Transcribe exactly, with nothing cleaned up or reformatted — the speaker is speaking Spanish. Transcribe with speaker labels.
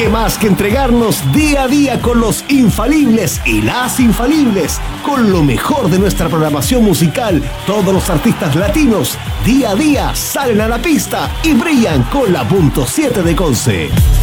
Speaker 1: ¿Qué más que entregarnos día a día con los infalibles y las infalibles? Con lo mejor de nuestra programación musical, todos los artistas latinos día a día salen a la pista y brillan con la punto siete de Conce.